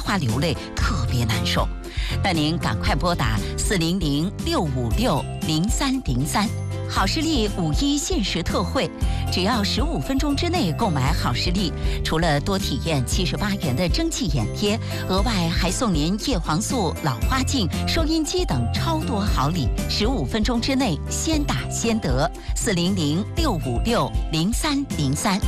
哗流泪，特别难受。但您赶快拨打400-656-0303。好视力5·1限时特惠，只要15分钟之内购买好视力，除了多体验78元的蒸汽眼贴，额外还送您叶黄素、老花镜、收音机等超多好礼。15分钟之内先打先得，400-656-0303。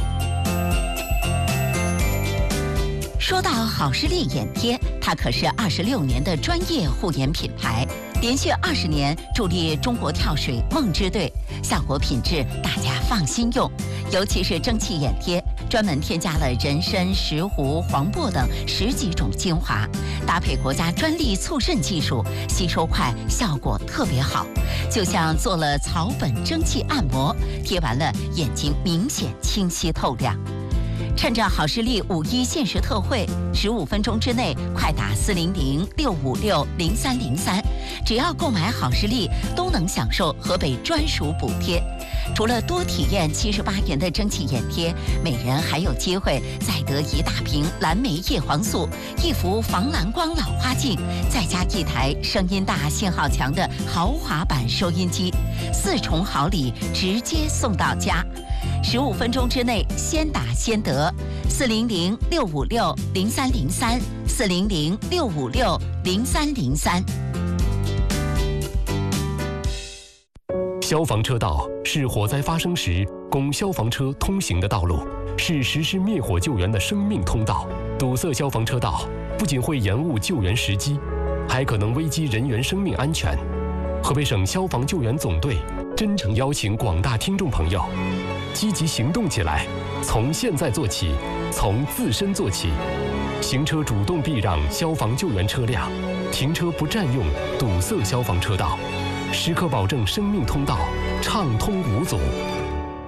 说到好视力眼贴，它可是26年的专业护眼品牌，连续20年助力中国跳水梦之队，效果品质大家放心用。尤其是蒸汽眼贴，专门添加了人参、石斛、黄柏等10几种精华，搭配国家专利促渗技术，吸收快，效果特别好，就像做了草本蒸汽按摩，贴完了眼睛明显清晰透亮。趁着好视力5·1限时特惠，15分钟之内快打400-656-0303，只要购买好视力都能享受河北专属补贴。除了多体验78元的蒸汽眼贴，每人还有机会再得1大瓶蓝莓叶黄素、1幅防蓝光老花镜，再加1台声音大、信号强的豪华版收音机，4重好礼直接送到家。15分钟之内先打先得，400-656-0303 400-656-0303。 消防车道是火灾发生时供消防车通行的道路，是实施灭火救援的生命通道。堵塞消防车道不仅会延误救援时机，还可能危及人员生命安全。河北省消防救援总队真诚邀请广大听众朋友积极行动起来，从现在做起，从自身做起。行车主动避让消防救援车辆，停车不占用堵塞消防车道，时刻保证生命通道畅通无阻。